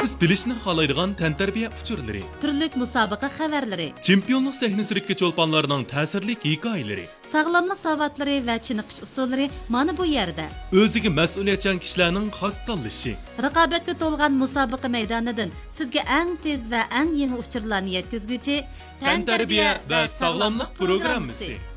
Biz bilishni xohlaydigan tantarbiya uchurlari, turli musobaqa xabarlari, chempionlik sahnasidagi cho'lponlarning ta'sirli hikoyalari, sog'lomlik savotlari va chiniqish usullari mana bu yerda. O'ziga mas'uliyatchan kishilarning xos tanlashi, raqobatga to'lgan musobaqa maydonidan sizga eng tez va eng yangi uchurlarni yetkazguchi tantarbiya va sog'lomlik programmasi.